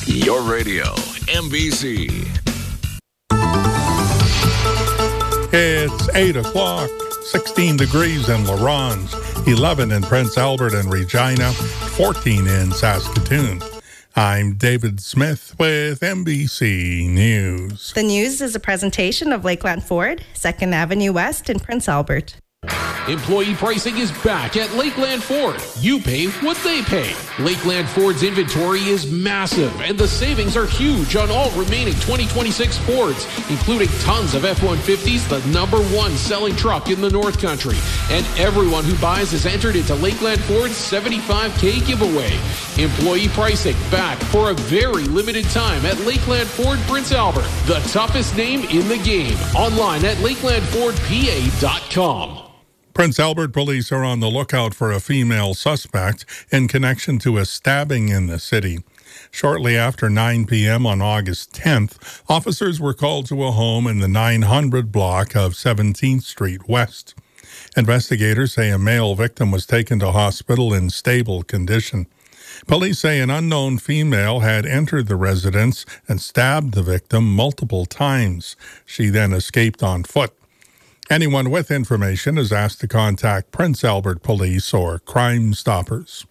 Your radio, MBC. It's 8 o'clock, 16 degrees in La Ronge, 11 in Prince Albert and Regina, 14 in Saskatoon. I'm David Smith with MBC News. The news is a presentation of Lakeland Ford, 2nd Avenue West in Prince Albert. Employee pricing is back at Lakeland Ford. You pay what they pay. Lakeland Ford's inventory is massive, and the savings are huge on all remaining 2026 Fords, including tons of F-150s, the #1 selling truck in the North Country. And everyone who buys is entered into Lakeland Ford's $75K giveaway. Employee pricing back for a very limited time at Lakeland Ford Prince Albert, the toughest name in the game. Online at lakelandfordpa.com. Prince Albert police are on the lookout for a female suspect in connection to a stabbing in the city. Shortly after 9 p.m. on August 10th, officers were called to a home in the 900 block of 17th Street West. Investigators say a male victim was taken to hospital in stable condition. Police say an unknown female had entered the residence and stabbed the victim multiple times. She then escaped on foot. Anyone with information is asked to contact Prince Albert Police or Crime Stoppers.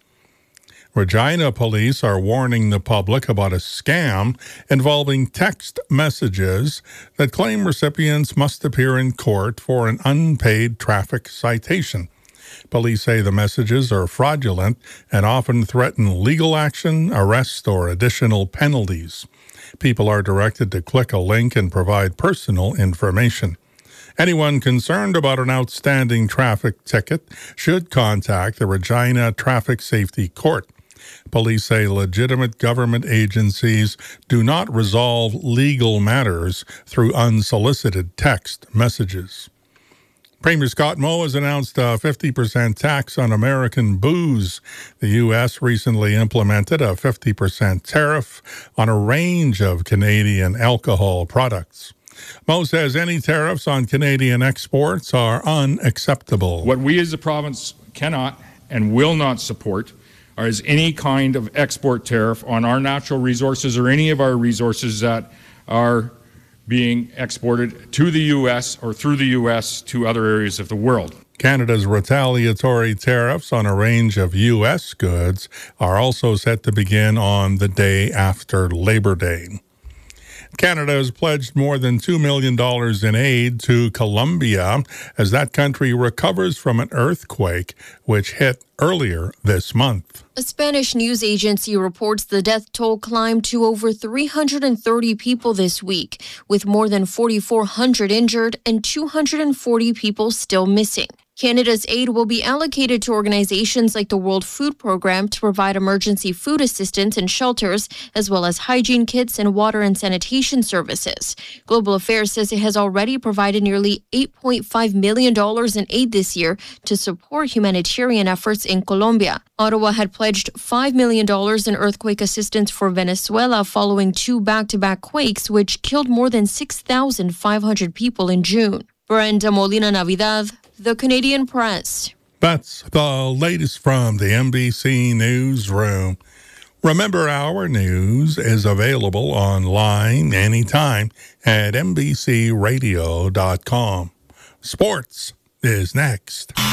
Regina police are warning the public about a scam involving text messages that claim recipients must appear in court for an unpaid traffic citation. Police say the messages are fraudulent and often threaten legal action, arrest, or additional penalties. People are directed to click a link and provide personal information. Anyone concerned about an outstanding traffic ticket should contact the Regina Traffic Safety Court. Police say legitimate government agencies do not resolve legal matters through unsolicited text messages. Premier Scott Moe has announced a 50% tax on American booze. The U.S. recently implemented a 50% tariff on a range of Canadian alcohol products. Moe says any tariffs on Canadian exports are unacceptable. What we as a province cannot and will not support is any kind of export tariff on our natural resources or any of our resources that are being exported to the U.S. or through the U.S. to other areas of the world. Canada's retaliatory tariffs on a range of U.S. goods are also set to begin on the day after Labor Day. Canada has pledged more than $2 million in aid to Colombia as that country recovers from an earthquake which hit earlier this month. A Spanish news agency reports the death toll climbed to over 330 people this week, with more than 4,400 injured and 240 people still missing. Canada's aid will be allocated to organizations like the World Food Programme to provide emergency food assistance in shelters, as well as hygiene kits and water and sanitation services. Global Affairs says it has already provided nearly $8.5 million in aid this year to support humanitarian efforts in Colombia. Ottawa had pledged $5 million in earthquake assistance for Venezuela following 2 back-to-back quakes, which killed more than 6,500 people in June. Brenda Molina Navidad, The Canadian Press. That's the latest from the MBC Newsroom. Remember, our news is available online anytime at mbcradio.com. Sports is next.